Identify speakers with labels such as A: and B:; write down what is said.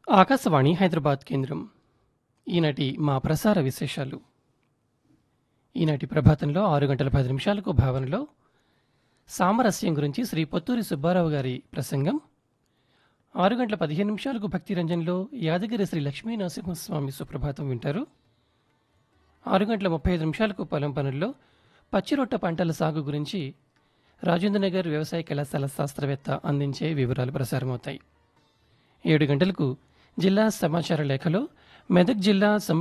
A: ఆకాశవాణి హైదరాబాద్ కేంద్రం. ఈనాటి మా ప్రసార విశేషాలు. ఈనాటి ప్రభాతంలో 6 గంటల 10 నిమిషాలకు భావనలో సామరస్యం గురించి శ్రీ పొత్తూరి సుబ్బారావు గారి ప్రసంగం. 6 గంటల 15 నిమిషాలకు భక్తి రంజన్లో యాదగిరి శ్రీ లక్ష్మీ నరసింహస్వామి సుప్రభాతం వింటారు. 6 గంటల 35 నిమిషాలకు పొలం పనుల్లో పచ్చిరొట్ట పంటల సాగు గురించి రాజేంద్రనగర్ వ్యవసాయ కళాశాల శాస్త్రవేత్త అందించే వివరాలు ప్రసారమవుతాయి. 7 గంటలకు జిల్లా సమాచార లేఖలో మెదక్ జిల్లా